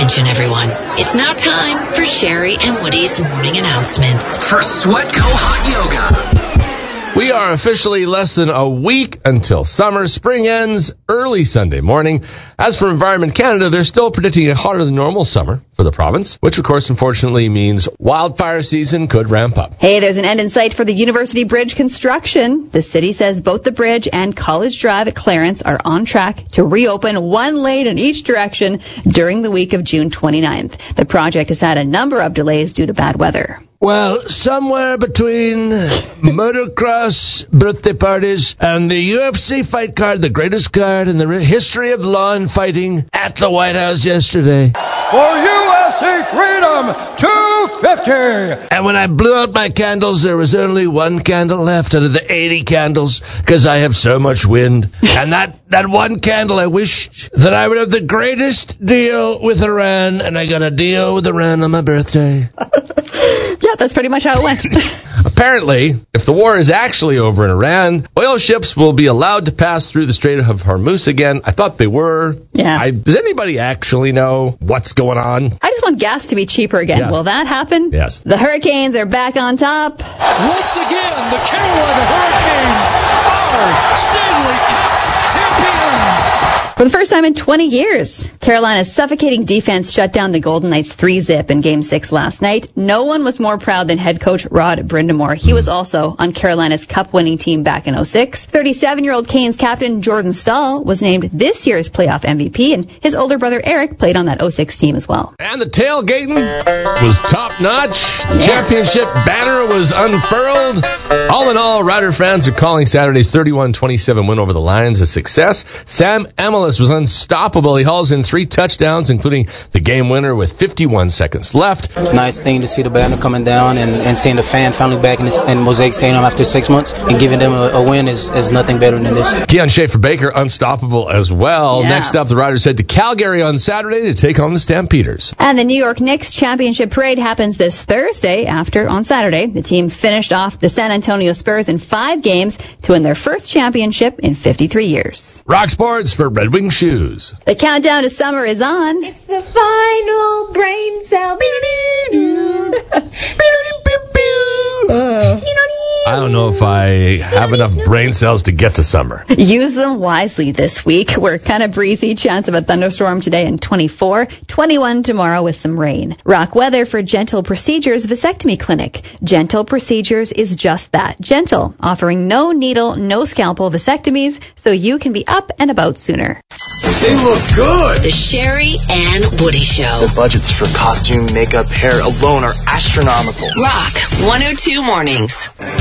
Attention, everyone. It's now time for Sherry and Woody's morning announcements. For Sweatco Hot Yoga. We are officially less than a week until summer. Spring ends early Sunday morning. As for Environment Canada, they're still predicting a hotter than normal summer for the province, which of course unfortunately means wildfire season could ramp up. Hey, there's an end in sight for the University Bridge construction. The city says both the bridge and College Drive at Clarence are on track to reopen one lane in each direction during the week of June 29th. The project has had a number of delays due to bad weather. Well, somewhere between motocross birthday parties and the UFC fight card, the greatest card in the history of law and fighting, at the White House yesterday. For UFC Freedom 250! And when I blew out my candles, there was only one candle left out of the 80 candles, because I have so much wind. And that one candle, I wished that I would have the greatest deal with Iran, and I got a deal with Iran on my birthday. Yeah, that's pretty much how it went. Apparently, if the war is actually over in Iran, oil ships will be allowed to pass through the Strait of Hormuz again. I thought they were. Yeah. Does anybody actually know what's going on? I just want gas to be cheaper again. Yes. Will that happen? Yes. The Hurricanes are back on top. Once again, the Carolina Hurricanes are Stanley Cup champions! For the first time in 20 years, Carolina's suffocating defense shut down the Golden Knights 3-0 in Game 6 last night. No one was more proud than head coach Rod Brind'Amour. He was also on Carolina's cup-winning team back in 2006. 37-year-old Canes captain Jordan Staal was named this year's playoff MVP, and his older brother Eric played on that 2006 team as well. And the tailgating was top-notch. The championship banner was unfurled. All in all, Rider fans are calling Saturday's 31-27 win over the Lions a success. Sam Emilus was unstoppable. He hauls in 3 touchdowns, including the game winner with 51 seconds left. Nice thing to see the banner coming down and seeing the fan finally back in Mosaic Stadium after 6 months and giving them a win is nothing better than this. Keon Schaefer-Baker unstoppable as well. Yeah. Next up, the Riders head to Calgary on Saturday to take on the Stampeders. And the New York Knicks championship parade happens this Thursday after, on Saturday, the team finished off the San Antonio Spurs in 5 games to win their first championship in 53 years. Rock Sports for Red Wing Shoes. The countdown to summer is on. It's the final brain cell. I don't know if I have enough brain cells to get to summer. Use them wisely this week. We're kind of breezy, chance of a thunderstorm today and 24, 21 tomorrow with some rain. Rock weather for Gentle Procedures Vasectomy Clinic. Gentle Procedures is just that, gentle, offering no needle, no scalpel vasectomies so you can be up and about sooner. They look good. The Sherry and Woody Show. The budgets for costume, makeup, hair alone are astronomical. Rock 102 Mornings.